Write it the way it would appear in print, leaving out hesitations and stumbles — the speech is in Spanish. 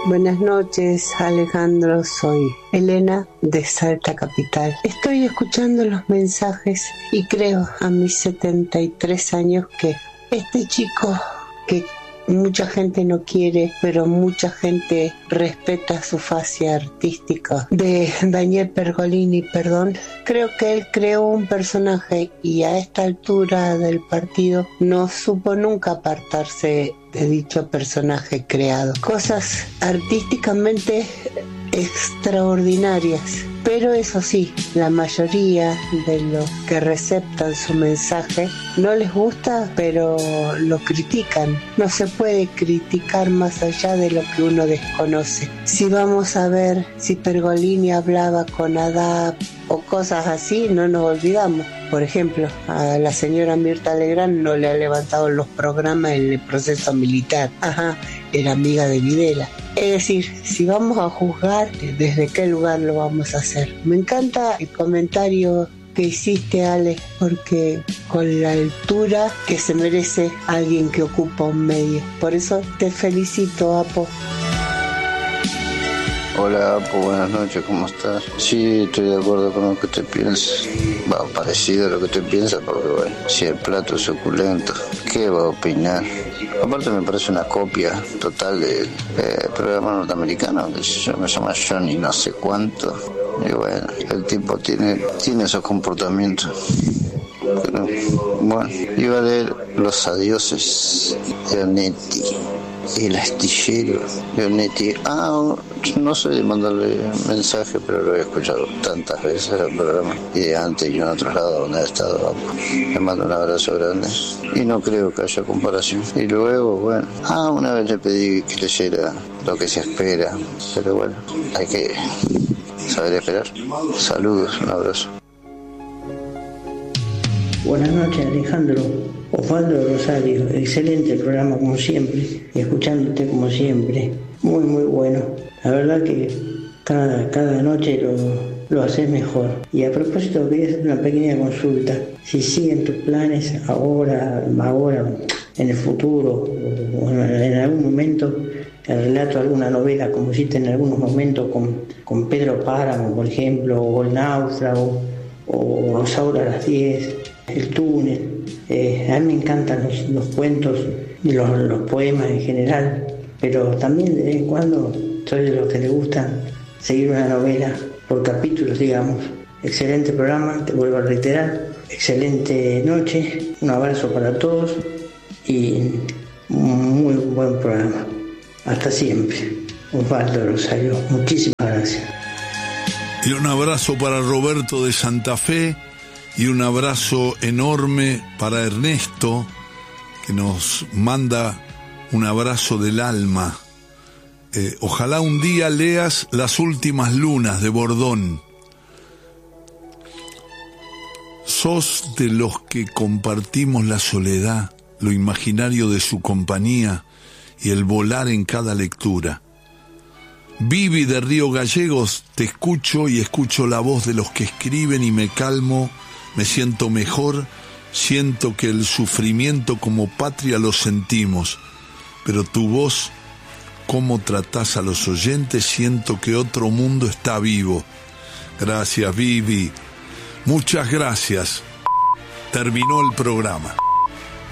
Buenas noches, Alejandro. Soy Elena de Salta Capital. Estoy escuchando los mensajes y creo a mis 73 años que este chico que mucha gente no quiere, pero mucha gente respeta su fascia artística, de Daniel Pergolini, perdón. Creo que él creó un personaje y a esta altura del partido no supo nunca apartarse de dicho personaje creado. Cosas artísticamente extraordinarias. Pero eso sí, la mayoría de los que receptan su mensaje no les gusta, pero lo critican. No se puede criticar más allá de lo que uno desconoce. Si vamos a ver si Pergolini hablaba con Adap o cosas así, no nos olvidamos. Por ejemplo, a la señora Mirta Legrand no le ha levantado los programas en el proceso militar. Era amiga de Videla. Es decir, si vamos a juzgar, ¿desde qué lugar lo vamos a hacer? Me encanta el comentario que hiciste, Ale, porque con la altura que se merece alguien que ocupa un medio. Por eso te felicito, Apo. Hola, Apo, buenas noches, ¿cómo estás? Sí, estoy de acuerdo con lo que te piensas. Va, parecido a lo que te piensas, porque bueno, si el plato es suculento, ¿qué va a opinar? Aparte me parece una copia total del programa norteamericano que se llama Johnny no sé cuánto. Y bueno, el tipo tiene esos comportamientos. Pero, bueno, iba a leer Los adioses de Onetti. El astillero de Onetti. No sé de mandarle mensaje, pero lo he escuchado tantas veces el programa y de antes y en otros lados donde he estado. Le mando un abrazo grande y no creo que haya comparación. Y luego, bueno, una vez le pedí que leyera Lo que se espera, pero bueno, hay que saber esperar. Saludos, un abrazo. Buenas noches, Alejandro. Osvaldo de Rosario, excelente el programa como siempre, escuchándote como siempre, muy bueno. La verdad que cada noche lo haces mejor. Y a propósito, quería hacer una pequeña consulta. Si siguen tus planes ahora, en el futuro, o en algún momento, el relato de alguna novela, como hiciste en algunos momentos con Pedro Páramo, por ejemplo, o El náufrago, o Rosaura a las 10, El túnel. A mí me encantan los cuentos y los poemas en general, pero también de vez en cuando soy de los que le gustan seguir una novela por capítulos, digamos. Excelente programa, te vuelvo a reiterar. Excelente noche, un abrazo para todos y un muy buen programa. Hasta siempre. Osvaldo de Rosario, muchísimas gracias. Y un abrazo para Roberto de Santa Fe. Y un abrazo enorme para Ernesto, que nos manda un abrazo del alma. Ojalá un día leas Las últimas lunas de Bordón. Sos de los que compartimos la soledad, lo imaginario de su compañía y el volar en cada lectura. Vivi de Río Gallegos, te escucho y escucho la voz de los que escriben y me calmo. Me siento mejor, siento que el sufrimiento como patria lo sentimos, pero tu voz, cómo tratás a los oyentes, siento que otro mundo está vivo. Gracias, Vivi. Muchas gracias. Terminó el programa.